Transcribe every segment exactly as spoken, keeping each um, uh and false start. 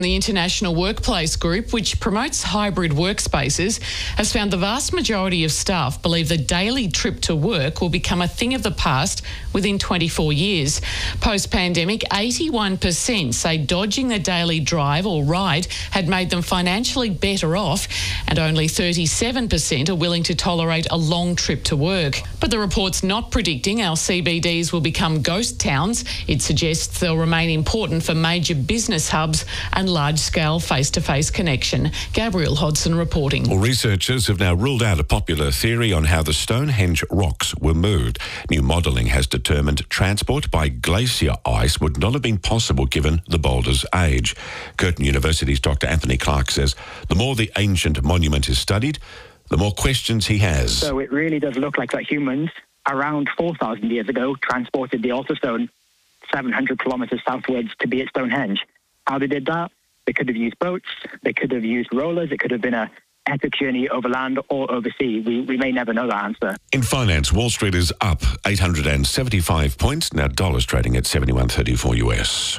The International Workplace Group, which promotes hybrid workspaces, has found the vast majority of staff believe the daily trip to work will become a thing of the past within twenty-four years. Post-pandemic, eighty-one percent say dodging the daily drive or ride had made them financially better off, and only thirty-seven percent are willing to tolerate a long trip to work. But the report's not predicting our C B Ds will become ghost towns. It suggests they'll remain important for major business hubs and large-scale face-to-face connection. Gabrielle Hodson reporting. Well, researchers have now ruled out a popular theory on how the Stonehenge rocks were moved. New modelling has determined transport by glacier ice would not have been possible given the boulder's age. Curtin University's Doctor Anthony Clark says the more the ancient monument is studied, the more questions he has. So it really does look like that humans, around four thousand years ago, transported the Altar Stone seven hundred kilometres southwards to be at Stonehenge. How they did that? They could have used boats, they could have used rollers, it could have been a epic journey over land or overseas. We, we may never know that answer. In finance, Wall Street is up eight hundred seventy-five points, now dollars trading at seventy-one thirty-four U S.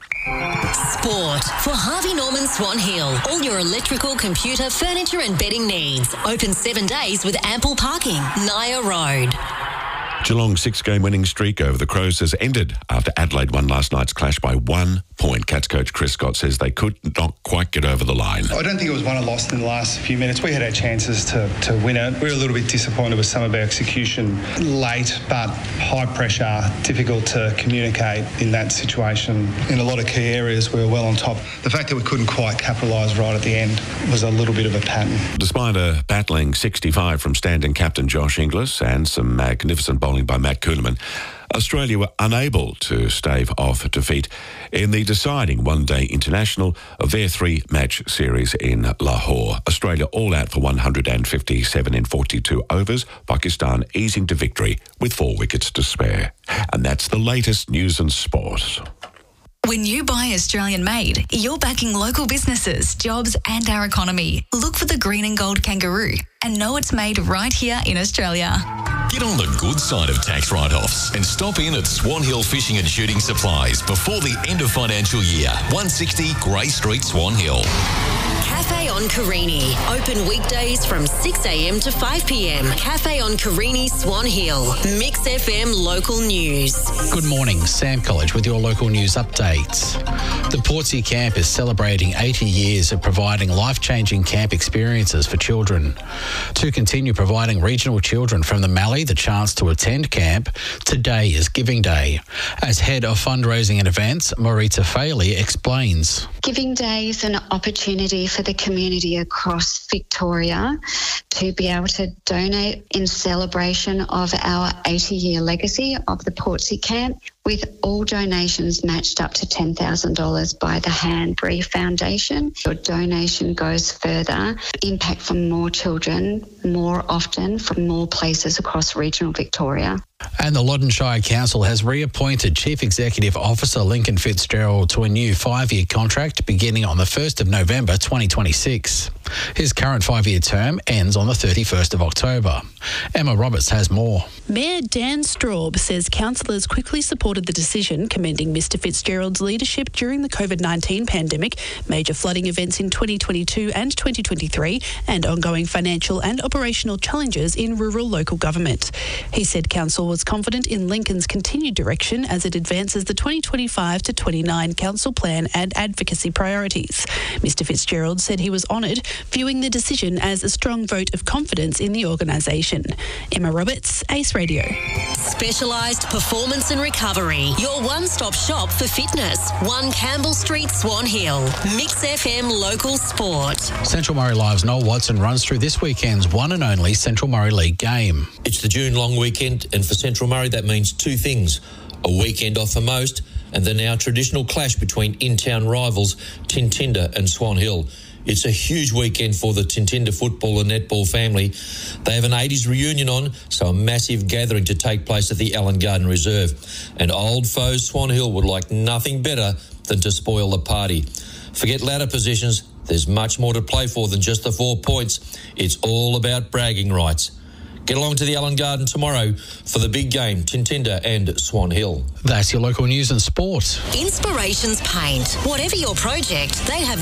Sport for Harvey Norman Swan Hill. All your electrical, computer, furniture and bedding needs. Open seven days with ample parking. Naya Road. Geelong's six-game winning streak over the Crows has ended after Adelaide won last night's clash by one point. Cats coach Chris Scott says they could not quite get over the line. I don't think it was won or lost in the last few minutes. We had our chances to, to win it. We were a little bit disappointed with some of our execution late, but high pressure, difficult to communicate in that situation. In a lot of key areas, we were well on top. The fact that we couldn't quite capitalise right at the end was a little bit of a pattern. Despite a battling sixty-five from stand-in captain Josh Inglis and some magnificent bowling by Matt Kuhneman, Australia were unable to stave off defeat in the deciding one-day international of their three-match series in Lahore. Australia all out for one hundred fifty-seven in forty-two overs, Pakistan easing to victory with four wickets to spare. And that's the latest news and sport. When you buy Australian made, you're backing local businesses, jobs and our economy. Look for the green and gold kangaroo and know it's made right here in Australia. Get on the good side of tax write-offs and stop in at Swan Hill Fishing and Shooting Supplies before the end of financial year. one sixty Grey Street, Swan Hill. Cafe on Carini. Open weekdays from six a.m. to five p.m. Cafe on Carini, Swan Hill. Mix F M local news. Good morning, Sam College with your local news updates. The Portsea Camp is celebrating eighty years of providing life-changing camp experiences for children. To continue providing regional children from the Mallee the chance to attend camp, today is Giving Day. As Head of Fundraising and Events, Marita Faley explains. Giving Day is an opportunity for the community across Victoria to be able to donate in celebration of our eighty-year legacy of the Portsea Camp, with all donations matched up to ten thousand dollars by the Hanbury Foundation. Your donation goes further, impact for more children, more often, from more places across regional Victoria. And the Loddon Shire Council has reappointed Chief Executive Officer Lincoln Fitzgerald to a new five-year contract beginning on the first of November twenty twenty-six. His current five-year term ends on the thirty-first of October. Emma Roberts has more. Mayor Dan Straub says councillors quickly supported the decision, commending Mr Fitzgerald's leadership during the COVID nineteen pandemic, major flooding events in twenty twenty-two and twenty twenty-three, and ongoing financial and operational challenges in rural local government. He said council was confident in Lincoln's continued direction as it advances the twenty twenty-five to twenty-nine council plan and advocacy priorities. Mr Fitzgerald said he was honoured, viewing the decision as a strong vote of confidence in the organisation. Emma Roberts, Ace Radio. Specialised Performance and Recovery, your one-stop shop for fitness. one Campbell Street, Swan Hill. Mix F M local sport. Central Murray Live's Noel Watson runs through this weekend's one and only Central Murray League game. It's the June long weekend, and for Central Murray that means two things. A weekend off for most, and the now traditional clash between in-town rivals Tintinda and Swan Hill. It's a huge weekend for the Tintinda football and netball family. They have an eighties reunion on, so a massive gathering to take place at the Allen Garden Reserve. And old foes Swan Hill would like nothing better than to spoil the party. Forget ladder positions. There's much more to play for than just the four points. It's all about bragging rights. Get along to the Allen Garden tomorrow for the big game, Tintinda and Swan Hill. That's your local news and sport. Inspirations Paint. Whatever your project, they have